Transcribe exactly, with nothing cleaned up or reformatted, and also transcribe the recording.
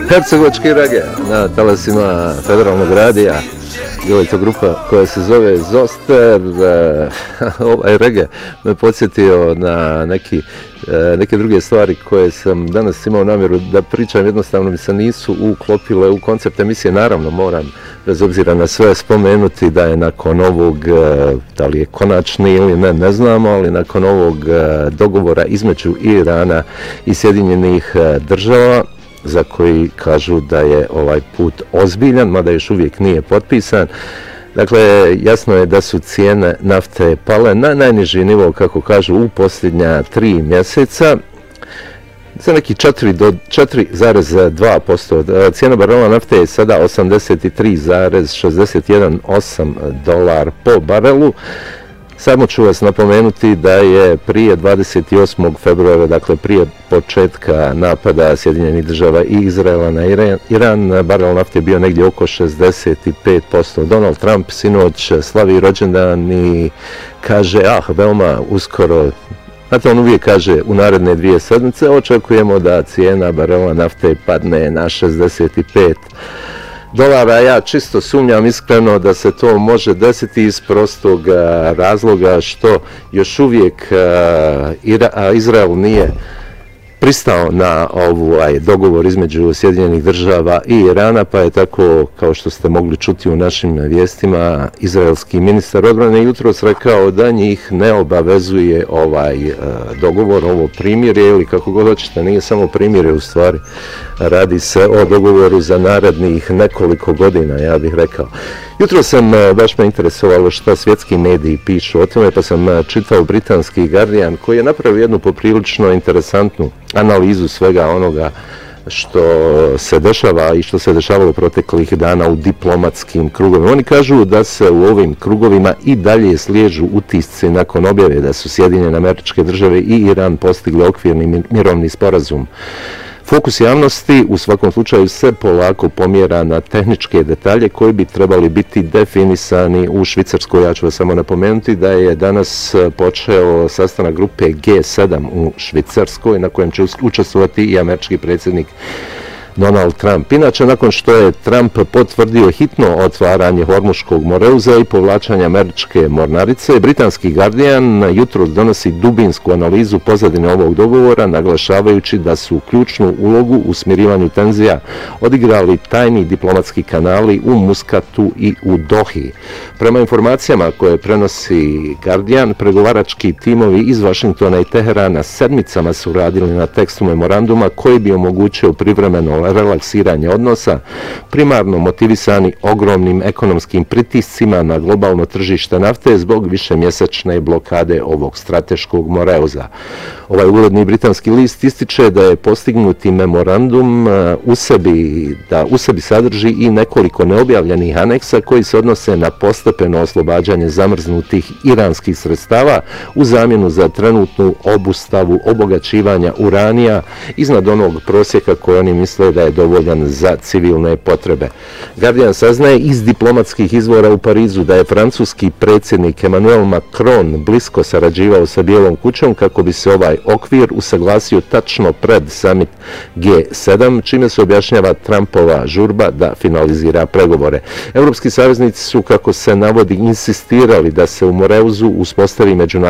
Hercegovački reggae na talasima Federalnog radija. Bila je to grupa koja se zove Zoster. Ovaj reggae me podsjetio na neki, neke druge stvari koje sam danas imao namjeru da pričam, jednostavno mi se nisu uklopile u koncept emisije. Naravno moram, bez obzira na sve, spomenuti da je nakon ovog, da li je konačni ili ne, ne znamo, ali nakon ovog dogovora između Irana i Sjedinjenih država, za koji kažu da je ovaj put ozbiljan, mada još uvijek nije potpisan. Dakle, jasno je da su cijene nafte pale na najniži nivo, kako kažu, u posljednja tri mjeseca. Za neki četiri zarez dva posto. Cijena barela nafte je sada osamdeset tri zarez šezdeset jedan osam dolar po barelu. Samo ću vas napomenuti da je prije dvadeset osmog februara, dakle prije početka napada Sjedinjenih država i Izraela na Iran, barel nafte je bio negdje oko šezdeset pet posto. Donald Trump sinoć slavi rođendan i kaže, ah, veoma uskoro, znate, on uvijek kaže u naredne dvije sedmice očekujemo da cijena barela nafte padne na šezdeset pet dolara. Ja čisto sumnjam iskreno da se to može desiti iz prostog razloga što još uvijek Izrael nije pristao na ovaj dogovor između Sjedinjenih država i Irana, pa je tako, kao što ste mogli čuti u našim vijestima, izraelski ministar odbrane jutros rekao da njih ne obavezuje ovaj dogovor, ovo primirje, ili kako god hoćete, nije samo primirje u stvari, radi se o dogovoru za narednih nekoliko godina, ja bih rekao. Jutro sam, baš me interesovalo šta svjetski mediji pišu o tome, pa sam čitao britanski Guardian koji je napravio jednu poprilično interesantnu analizu svega onoga što se dešava i što se dešavalo proteklih dana u diplomatskim krugovima. Oni kažu da se u ovim krugovima i dalje sliježu utisci nakon objave da su Sjedinjene Američke Države i Iran postigli okvirni mirovni sporazum. Fokus javnosti u svakom slučaju se polako pomjera na tehničke detalje koji bi trebali biti definisani u Švicarskoj. Ja ću vas samo napomenuti da je danas počeo sastanak grupe G sedam u Švicarskoj na kojem će učestvovati i američki predsjednik Donald Trump. Inače, nakon što je Trump potvrdio hitno otvaranje Hormuškog moreuza i povlačanje američke mornarice, britanski Guardian jutro donosi dubinsku analizu pozadine ovog dogovora, naglašavajući da su ključnu ulogu u smirivanju tenzija odigrali tajni diplomatski kanali u Muskatu i u Dohi. Prema informacijama koje prenosi Guardian, pregovarački timovi iz Vašingtona i Teherana sedmicama su radili na tekstu memoranduma koji bi omogućio privremeno relaksiranje odnosa, primarno motivisani ogromnim ekonomskim pritiscima na globalno tržište nafte zbog višemjesečne blokade ovog strateškog moreuza. Ovaj ugledni britanski list ističe da je postignuti memorandum u sebi, da u sebi sadrži i nekoliko neobjavljenih aneksa koji se odnose na postepeno oslobađanje zamrznutih iranskih sredstava u zamjenu za trenutnu obustavu obogaćivanja uranija iznad onog prosjeka koji oni misle da je dovoljan za civilne potrebe. Guardian saznaje iz diplomatskih izvora u Parizu da je francuski predsjednik Emmanuel Macron blisko sarađivao sa Bijelom kućom kako bi se ovaj okvir usaglasio tačno pred summit G sedam, čime se objašnjava Trumpova žurba da finalizira pregovore. Europski saveznici su, kako se navodi, insistirali da se u moreuzu uspostavi međunarodni